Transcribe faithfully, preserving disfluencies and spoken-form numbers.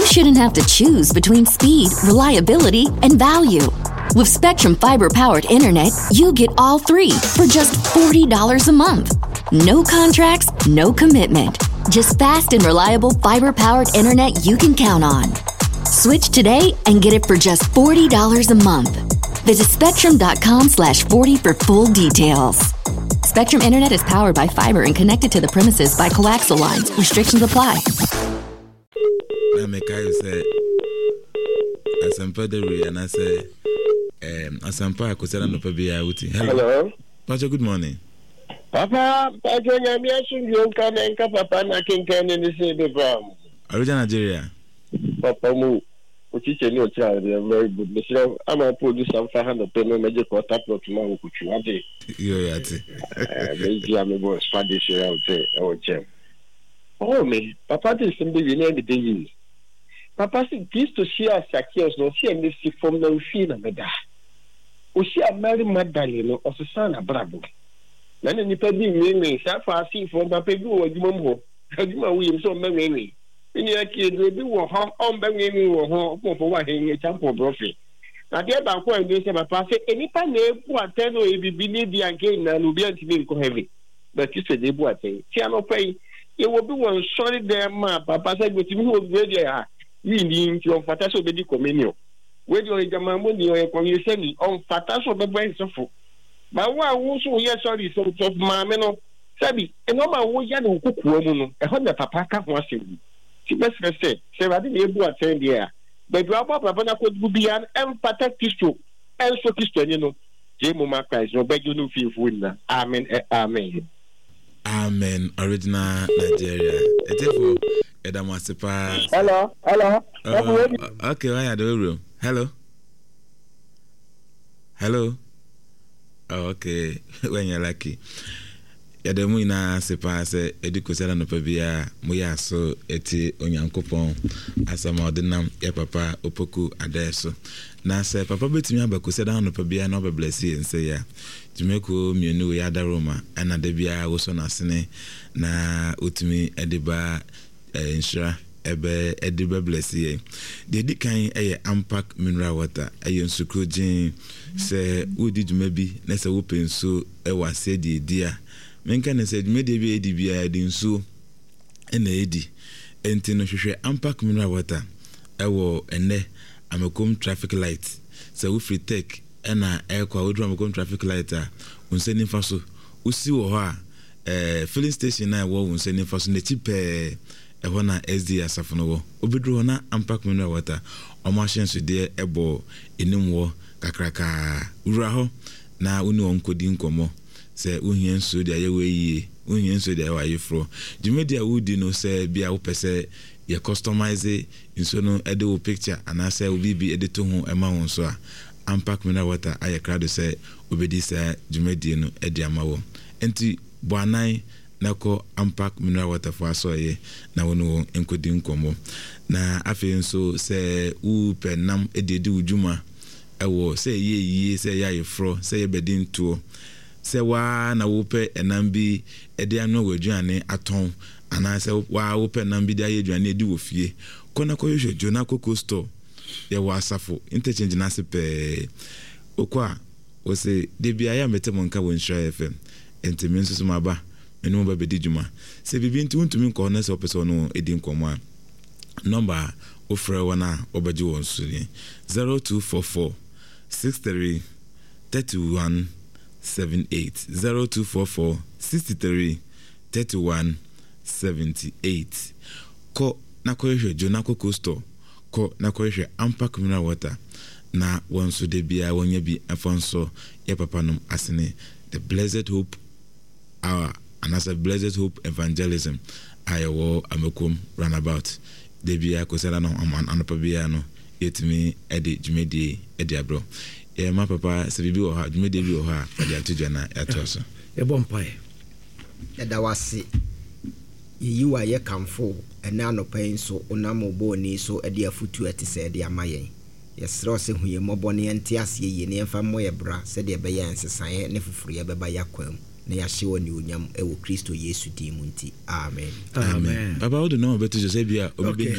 shouldn't have to choose between speed, reliability, and value. With Spectrum Fiber-powered internet, you get all three for just forty dollars a month. No contracts, no commitment. Just fast and reliable fiber-powered internet you can count on. Switch today and get it for just forty dollars a month. Visit spectrum.com slash 40 for full details. Spectrum Internet is powered by fiber and connected to the premises by coaxial lines. Restrictions apply. I make I say, as I'm Pedro, and I say, um, as I'm Park, was no Pabia. Hello. Pastor, good morning. Papa, I don't know. You can and Papa, I can can in the same brown. Original Nigeria. Papa, move. Which is a new child, they are very good. Mister I'm a producer of five hundred penny magic or tap to my Kuchuati. You're at it. Maybe I'm a boy, Spanish, I would say, or Gem. Oh, me, Papa is somebody in every day. Papa said, please to share Sakios, no, see, and this from the Fina Meda. We see a Mary Magdalene or Susanna Bravo. Then any penny meaning, so far see from Papa or Jumbo. How do you William so many? In your kid, we do home on banging or home for what in a temple brophy. Now, the other point they say, Papa said, any pan who attend or be beneath the again and will be anti heavy. But you said they bought a Tiano pay. It will be one solid there, ma. Papa said, but you will be there. Meaning your fataso be communio. Where you are Jamamuni or community on fataso be very suffer. But one also, yes, sorry, so of Mameno. Sabi, and no man will yet cook woman. A hundred papa can't wash him. She best say, say, I didn't able to attend there. But Papa Papa could be an emphatic tissue. And so, Christian, you know, Jamo Maka is no beg you no feel for winner. Amen, amen. Amen. Original Nigeria. Etefo Edamasipa. Hello, hello. Uh, okay, why are the room? Hello. Hello. Oh, okay. When you're lucky. Yademu ina sepa se edukosela no pabia moya so eti onyankopon asama odinam ya papa opoku adeso na se papa betimi abakosela no pabia no be bless you nse ya jumeko mienu ya daroma ana de bia wo so na sene na otimi ediba insura ebe ediba bless you de dikan eye ampack mineral water eye nsukrojin se udi jumebi na se wo penso e wase di dia menka ne said media bi edi bia di nso ena edi enti no hwehwe ampack mineral water ewo ene amekom traffic light so we free take ena ekwa wodro amekom traffic light a unseni faso usi wo ho a eh filling station na wo unseni faso ne chipe eho na S D asafo no wo obedro na ampack mineral water o machine so de ebo enim wo kakraka ura ho na uni onkodi nkomo se uhien so dia ye we uhien so dia wa yefro jumedia wudi no se bia wo pese ye customize inso no ede wo picture ana se obibi ede to ho ema won so a ampack mineral water aye crowd se obedi se jumedie no ede amawo enti boanan nako ampack mineral water for aso ye na wono enkodi nkomo na afi nso se u penam ede de ujuma ewo se ye ye se ya yefro se ye bedin tuo se wa na wope enambi ede anu waduane aton ana se wa wope enambi de ayeduane edi wofie kona koyo jona koko store ye wa asafo interchange na se pe okwa o se de bia ya metemo nka wo Insura F M entimi nso ma ba enu ba bedi juma se bibi nti untumi nko na se opeso no edi nkomo a number ofre wana obaji won so ni zero two four four six three three one seven eight zero two four four six three three one seven eight. Ko na koyehwe Jona Koko store ko na koyehwe ampack mineral water na wonso de bia wonya bi afonso ye papa nom asene the Blessed Hope Hour and as a Blessed Hope Evangelism ayewo amekom runabout de bia ko sala no aman anopa bia no yetimi ede jumedi ede abro e ma papa se bibi wo ha jumedi bi wo ha ade atujwa na yatoso e bompae e da wase yiwa ye kamfo ena anopa nso onam oboni so ede afutu etise ede amayen yesro se huye mobone ente ase ye ne mfa moye bra se de be ya nsesan ne fufuru ye beba yakwam na ya hyewo ni onyam e wo Kristo Yesu di mu nti amen amen baba wo do no beto Joseph bia obi